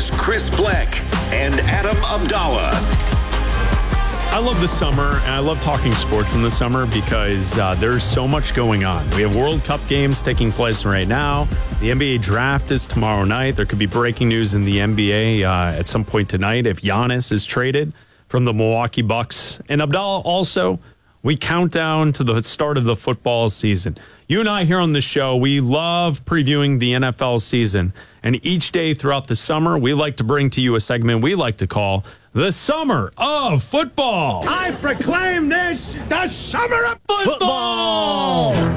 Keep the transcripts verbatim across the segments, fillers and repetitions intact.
Here's Chris Black and Adam Abdallah. I love the summer, and I love talking sports in the summer because uh, there's so much going on. We have World Cup games taking place right now. The N B A draft is tomorrow night. There could be breaking news in the N B A uh, at some point tonight if Giannis is traded from the Milwaukee Bucks. And Abdallah, also, we count down to the start of the football season. You and I here on the show, we love previewing the N F L season. And each day throughout the summer, we like to bring to you a segment we like to call the Summer of Football. I proclaim this the Summer of Football. Football.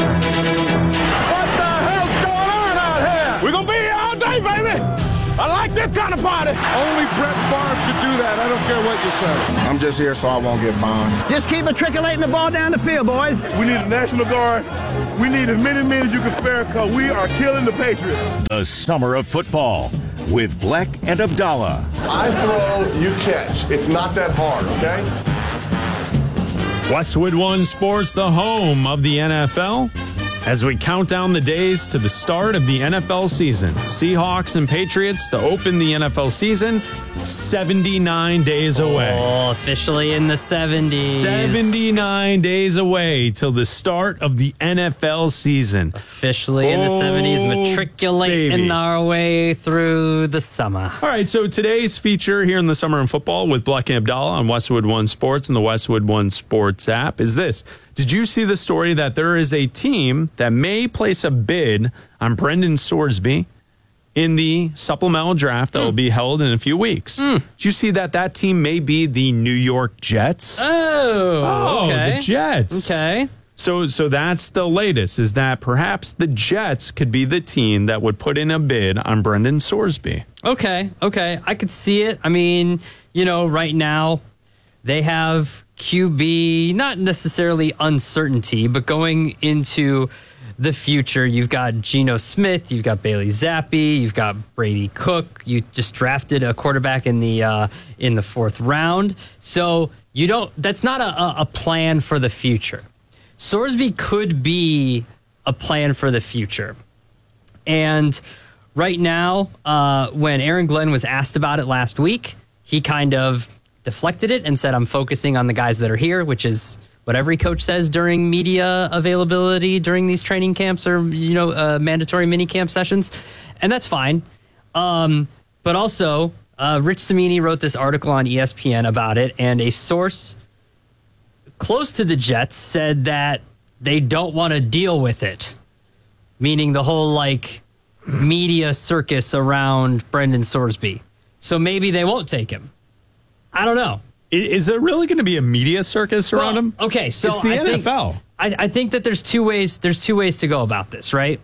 What the hell's going on out here? We're going to be here all day, baby. I like this kind of party. Only Brett Favre could do that. I don't care what you say. I'm just here so I won't get fined. Just keep matriculating the ball down the field, boys. We need a National Guard. We need as many men as you can spare because we are killing the Patriots. The Summer of Football with Black and Abdallah. I throw, you catch. It's not that hard, okay? Westwood One Sports, the home of the N F L. As we count down the days to the start of the N F L season, Seahawks and Patriots to open the N F L season, seventy-nine days away. Oh, officially in the seventies. seventy-nine days away till the start of the N F L season. Officially in the Oh, seventies, matriculating baby. our way through the summer. All right, so today's feature here in the Summer in Football with Black and Abdallah on Westwood One Sports and the Westwood One Sports app is this. Did you see the story that there is a team that may place a bid on Brendan Sorsby in the supplemental draft that mm. will be held in a few weeks? Mm. Did you see that that team may be the New York Jets? Oh, oh okay. the Jets. Okay. So so that's the latest, is that perhaps the Jets could be the team that would put in a bid on Brendan Sorsby. Okay, okay. I could see it. I mean, you know, right now they have Q B, not necessarily uncertainty, but going into the future, you've got Geno Smith, you've got Bailey Zappi, you've got Brady Cook. You just drafted a quarterback in the uh, in the fourth round, so you don't. That's not a, a plan for the future. Sorsby could be a plan for the future, and right now, uh, when Aaron Glenn was asked about it last week, he kind of deflected it and said, I'm focusing on the guys that are here, which is what every coach says during media availability during these training camps or, you know, uh, mandatory mini camp sessions. And that's fine. Um, but also, uh, Rich Cimini wrote this article on E S P N about it, and a source close to the Jets said that they don't want to deal with it, meaning the whole, like, media circus around Brendan Sorsby. So maybe they won't take him. I don't know. Is there really going to be a media circus around well, him? Okay, so it's the I N F L. Think, I, I think that there's two ways. There's two ways to go about this, right?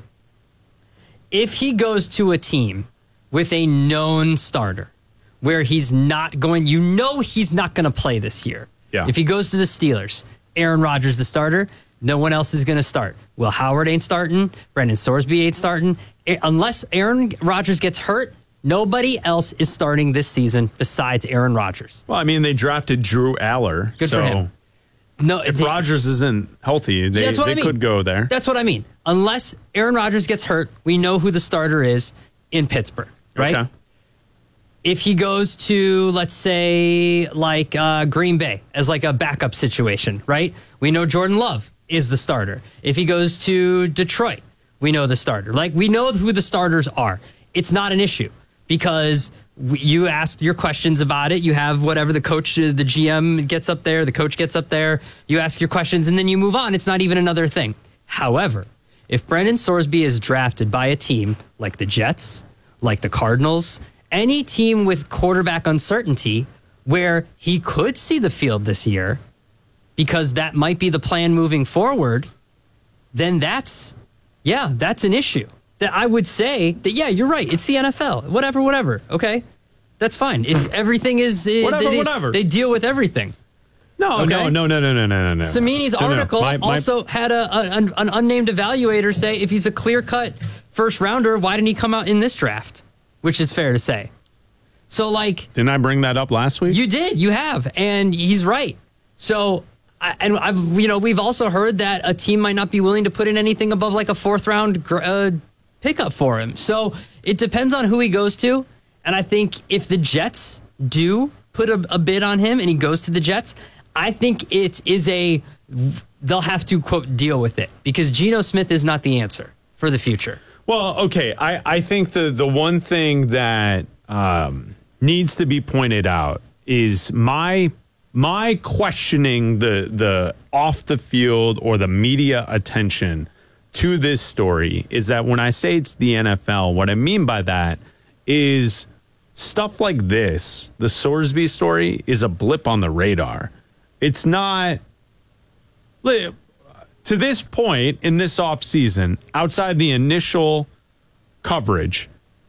If he goes to a team with a known starter, where he's not going, you know, he's not going to play this year. Yeah. If he goes to the Steelers, Aaron Rodgers the starter, no one else is going to start. Will Howard ain't starting. Brendan Sorsby ain't starting. Unless Aaron Rodgers gets hurt, nobody else is starting this season besides Aaron Rodgers. Well, I mean, they drafted Drew Aller. Good so for him. No, if they, Rodgers isn't healthy, they, yeah, that's what they I mean. could go there. That's what I mean. Unless Aaron Rodgers gets hurt, we know who the starter is in Pittsburgh, right? Okay. If he goes to, let's say, like uh, Green Bay as like a backup situation, right? We know Jordan Love is the starter. If he goes to Detroit, we know the starter. Like, we know who the starters are. It's not an issue because we, you asked your questions about it. You have whatever the coach, the G M gets up there, the coach gets up there. You ask your questions and then you move on. It's not even another thing. However, if Brendan Sorsby is drafted by a team like the Jets, like the Cardinals, any team with quarterback uncertainty where he could see the field this year, because that might be the plan moving forward, then that's, yeah, that's an issue. That I would say that, yeah, you're right. It's the N F L. Whatever, whatever. Okay? That's fine. It's everything is... Whatever, they, whatever. They deal with everything. No, okay? no, no, no, no, no, no, no. Cimini's no, no. article My, my, also had a, a an, an unnamed evaluator say if he's a clear-cut first rounder, why didn't he come out in this draft? Which is fair to say. So, like... Didn't I bring that up last week? You did. You have. And he's right. So, I, and I've, you know, we've also heard that a team might not be willing to put in anything above like a fourth round uh, pickup for him. So, it depends on who he goes to. And I think if the Jets do put a, a bid on him and he goes to the Jets, I think it is a, they'll have to, quote, deal with it because Geno Smith is not the answer for the future. Well, okay. I, I think the, the one thing that um, needs to be pointed out is my my questioning the the off the field or the media attention to this story is that when I say it's the N F L, what I mean by that is stuff like this, the Sorsby story, is a blip on the radar. It's not, to this point in this offseason, outside the initial coverage,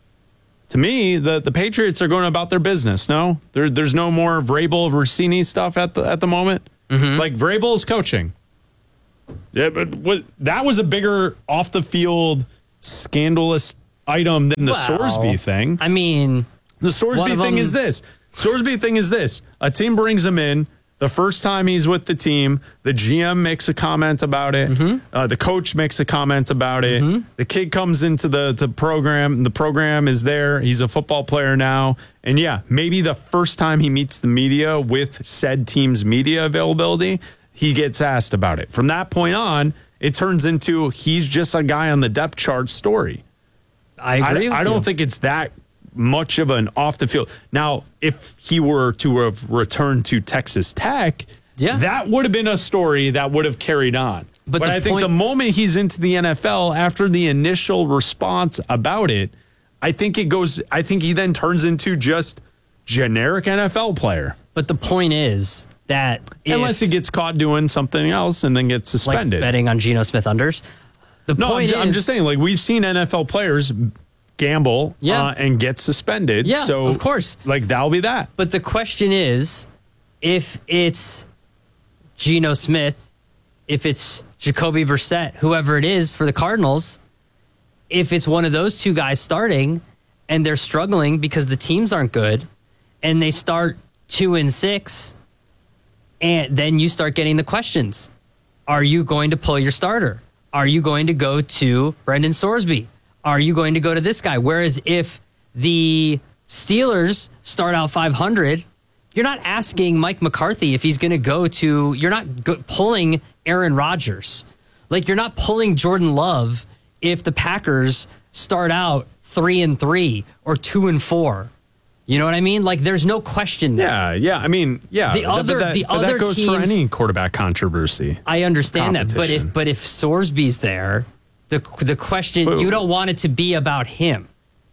to me, the, the Patriots are going about their business. No, there, there's no more Vrabel, Rossini stuff at the at the moment. Mm-hmm. Like Vrabel is coaching. Yeah, but what, that was a bigger off the field scandalous item than the well, Sorsby thing. I mean, the Sorsby thing them... is this. Sorsby thing is this. A team brings him in. The first time he's with the team, the G M makes a comment about it. Mm-hmm. Uh, the coach makes a comment about it. Mm-hmm. The kid comes into the, the program. The program is there. He's a football player now. And yeah, maybe the first time he meets the media with said team's media availability, he gets asked about it. From that point on, it turns into he's just a guy on the depth chart story. I agree I, with I don't you. think it's that much of an off the field. Now, if he were to have returned to Texas Tech, yeah. that would have been a story that would have carried on. But, but I think the moment he's into the N F L, after the initial response about it, I think it goes, I think he then turns into just generic N F L player. But the point is that unless if, he gets caught doing something else and then gets suspended. Like betting on Geno Smith unders. The no, point I'm, is, I'm just saying, like, we've seen N F L players gamble yeah. uh, and get suspended. Yeah, so, of course. Like, that'll be that. But the question is, if it's Geno Smith, if it's Jacoby Brissett, whoever it is for the Cardinals, if it's one of those two guys starting and they're struggling because the teams aren't good and they start two and six, and then you start getting the questions. Are you going to pull your starter? Are you going to go to Brendan Sorsby? Are you going to go to this guy? Whereas if the Steelers start out five hundred, you're not asking Mike McCarthy if he's going to go to, you're not go, pulling Aaron Rodgers. Like, you're not pulling Jordan Love if the Packers start out three and three or two and four. You know what I mean? Like, there's no question there. Yeah, yeah. I mean, yeah. The other, that, the but other that goes teams, for any quarterback controversy. I understand that, but if but if Sorsby's there, the the question but, you don't want it to be about him.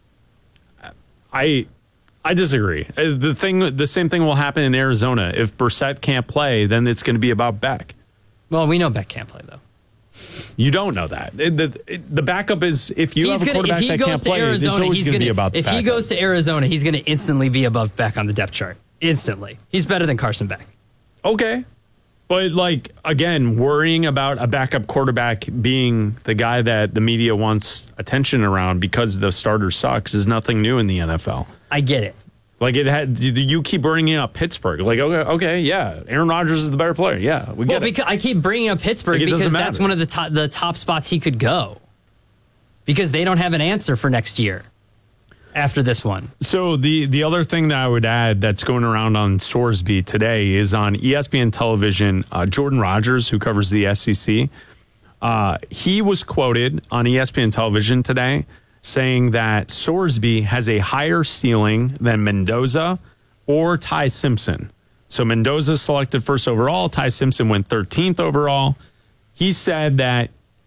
I I disagree. The thing, the same thing will happen in Arizona. If Brissett can't play, then it's going to be about Beck. Well, we know Beck can't play though. You don't know that. It, the, it, the backup is if you he's have a quarterback gonna, that can't play, Arizona, it's always going to be about the If backup. he goes to Arizona, he's going to instantly be above Beck on the depth chart. Instantly. He's better than Carson Beck. Okay. But, like, again, worrying about a backup quarterback being the guy that the media wants attention around because the starter sucks is nothing new in the N F L. I get it. Like, it had, you keep bringing up Pittsburgh. Like, okay, okay, yeah, Aaron Rodgers is the better player. Yeah, we get well, it. Because I keep bringing up Pittsburgh like, because that's one of the top, the top spots he could go. Because they don't have an answer for next year after this one. So the, the other thing that I would add that's going around on Sorsby today is on E S P N television, uh, Jordan Rogers, who covers the S E C, uh, he was quoted on E S P N television today saying that Sorsby has a higher ceiling than Mendoza or Ty Simpson. So Mendoza selected first overall. Ty Simpson went thirteenth overall. He said that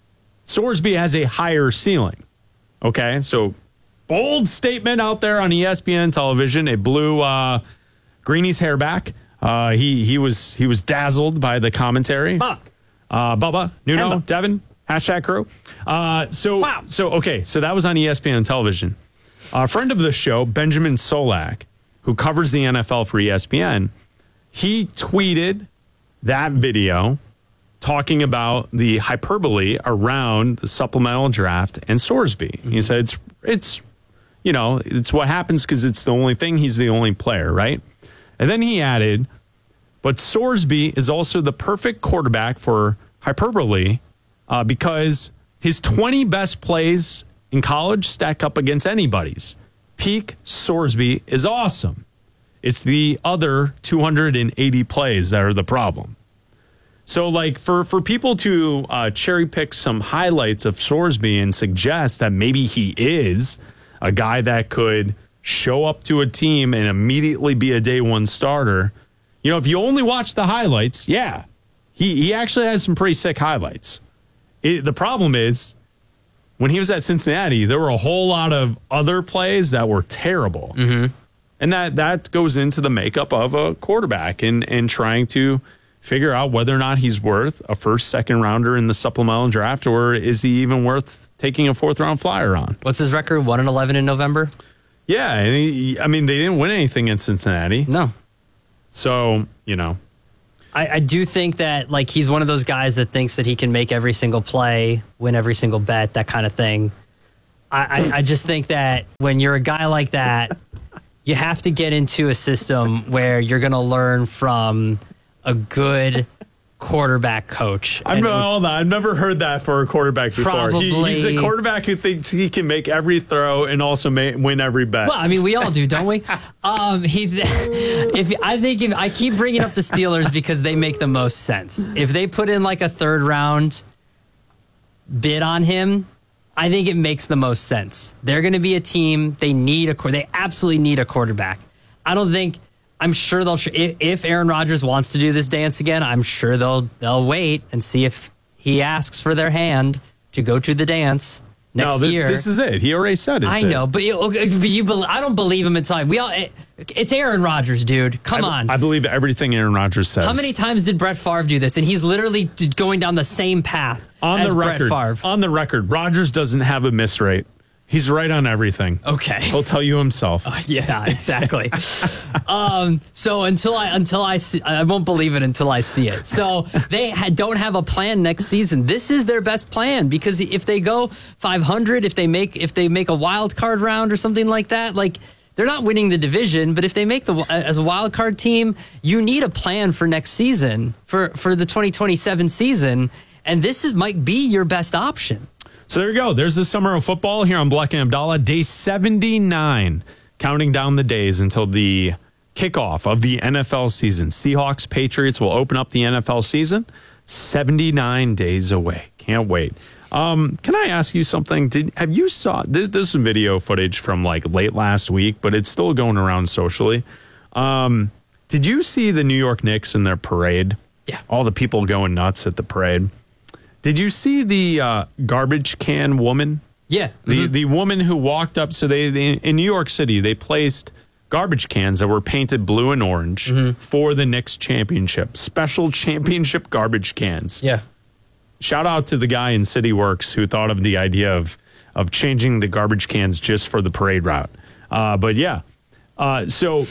Sorsby has a higher ceiling. Okay, so bold statement out there on E S P N television. It blew uh, Greeny's hair back. Uh, he he was he was dazzled by the commentary. Bubba, uh, Bubba, Nuno, Emma. Devin. Hashtag crew. Uh, so, wow. so okay, so that was on E S P N television. A friend of the show, Benjamin Solak, who covers the N F L for E S P N, he tweeted that video talking about the hyperbole around the supplemental draft and Sorsby. Mm-hmm. He said it's it's you know it's what happens because it's the only thing. He's the only player, right? And then he added, but Sorsby is also the perfect quarterback for hyperbole. Uh, because his twenty best plays in college stack up against anybody's. peak Sorsby is awesome. It's the other two hundred eighty plays that are the problem. So, like, for, for people to uh, cherry pick some highlights of Sorsby and suggest that maybe he is a guy that could show up to a team and immediately be a day one starter, you know, if you only watch the highlights, yeah, he, he actually has some pretty sick highlights. It, the problem is, when he was at Cincinnati, there were a whole lot of other plays that were terrible. Mm-hmm. And that, that goes into the makeup of a quarterback and, and trying to figure out whether or not he's worth a first, second rounder in the supplemental draft, or is he even worth taking a fourth round flyer on? What's his record? one and eleven in November? Yeah. And he, I mean, they didn't win anything in Cincinnati. No. So, you know. I, I do think that, like, he's one of those guys that thinks that he can make every single play, win every single bet, that kind of thing. I, I, I just think that when you're a guy like that, you have to get into a system where you're going to learn from a good quarterback coach. I've, And it was- hold on, I've never heard that for a quarterback before. He, he's a Probably- quarterback who thinks he can make every throw and also may, win every bet. Well, I mean, we all do, don't we? Um, he, if I think if, I keep bringing up the Steelers because they make the most sense. If they put in like a third round bid on him, I think it makes the most sense. They're going to be a team. They need a quar- They absolutely need a quarterback. I don't think. I'm sure they'll. Tr- if, if Aaron Rodgers wants to do this dance again, I'm sure they'll they'll wait and see if he asks for their hand to go to the dance next no, th- year. This is it. He already said it. I know, but you, okay, but you bel I don't believe him until we all. It, it's Aaron Rodgers, dude. Come I, on. I believe everything Aaron Rodgers says. How many times did Brett Favre do this? And he's literally d- going down the same path on as the record? Brett Favre. On the record, Rodgers doesn't have a miss rate. He's right on everything. Okay. He'll tell you himself. Yeah, exactly. um, so until I until I see, I won't believe it until I see it. So they ha- don't have a plan next season. This is their best plan because if they go five hundred, if they make if they make a wild card round or something like that, like they're not winning the division. But if they make the as a wild card team, you need a plan for next season for for the twenty twenty-seven season, and this is might be your best option. So there you go. There's the summer of football here on Black and Abdallah. Day seventy-nine, counting down the days until the kickoff of the N F L season. Seahawks, Patriots will open up the N F L season. seventy-nine days away. Can't wait. Um, can I ask you something? Did have you saw this? This is video footage from like late last week, but it's still going around socially. Um, did you see the New York Knicks in their parade? Yeah. All the people going nuts at the parade. Did you see the uh, garbage can woman? Yeah. The Mm-hmm. the woman who walked up, so they, they in New York City, they placed garbage cans that were painted blue and orange Mm-hmm. for the Knicks championship. Special championship garbage cans. Yeah. Shout out to the guy in City Works who thought of the idea of of changing the garbage cans just for the parade route. Uh, but yeah, uh, so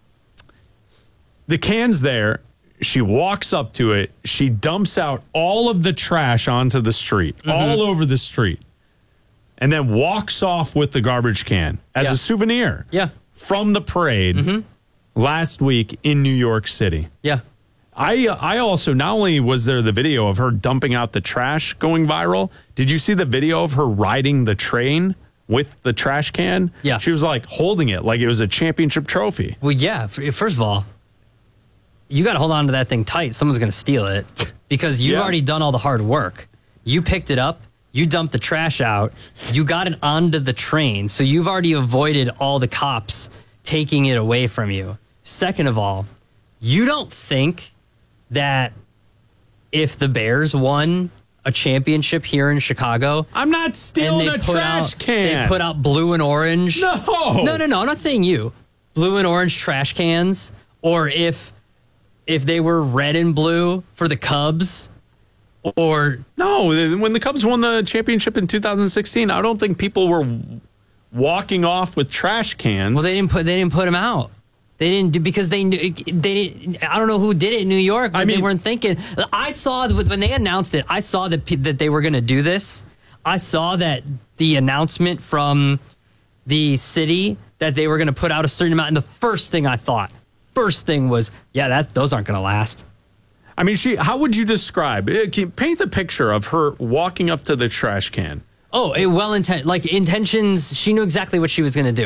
the can's there. She walks up to it. She dumps out all of the trash onto the street, Mm-hmm. all over the street, and then walks off with the garbage can as Yeah. a souvenir Yeah. from the parade last week in New York City. Yeah. I I also, not only was there the video of her dumping out the trash going viral, did you see the video of her riding the train with the trash can? Yeah. She was like holding it like it was a championship trophy. Well, yeah. f- First of all, you got to hold on to that thing tight. Someone's going to steal it because you've Yeah. already done all the hard work. You picked it up. You dumped the trash out. You got it onto the train. So you've already avoided all the cops taking it away from you. Second of all, you don't think that if the Bears won a championship here in Chicago, I'm not stealing a trash out, can. They put out blue and orange. No. No, no, no. I'm not saying you. Blue and orange trash cans. Or if if they were red and blue for the Cubs. Or No, when the Cubs won the championship in two thousand sixteen, I don't think people were walking off with trash cans. well, they didn't put they didn't put them out. They didn't do because they knew they didn't. I don't know who did it in New York, but I mean- they weren't thinking. I saw that when they announced it. I saw that pe- that they were going to do this. I saw that the announcement from the city that they were going to put out a certain amount. And the first thing I thought, first thing was, yeah, that those aren't going to last. I mean, she. How would you describe? eh, can you paint the picture of her walking up to the trash can. Oh, it well intent like intentions. She knew exactly what she was going to do.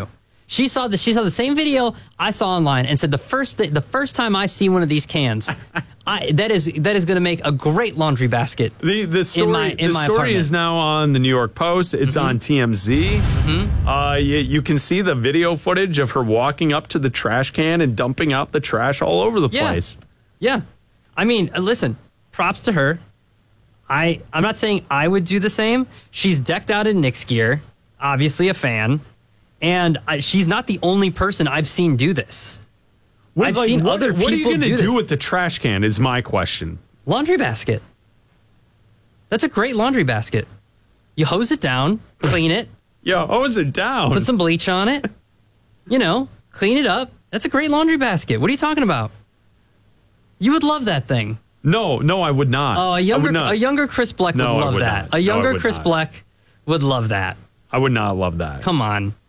She saw the she saw the same video I saw online and said the first th- the first time I see one of these cans, I, that is that is going to make a great laundry basket. The the story in my, in the my story apartment. is now on the New York Post. It's Mm-hmm. on T M Z. Mm-hmm. Uh, you, you can see the video footage of her walking up to the trash can and dumping out the trash all over the Yeah. place. Yeah, I mean, uh, listen, props to her. I I'm not saying I would do the same. She's decked out in Knicks gear, obviously a fan, and I, she's not the only person I've seen do this. What, I've like, seen what, other what are you people gonna do do this. with the trash can? Is my question. Laundry basket. That's a great laundry basket. You hose it down, clean it, Yo, hose it down. put some bleach on it, you know, clean it up. That's a great laundry basket. What are you talking about? You would love that thing. No, no, I would not. Oh, a I younger would not. a younger Chris Bleck No, would I love would that. not. A No, I younger would Chris not. Bleck would love that. I would not love that. Come on.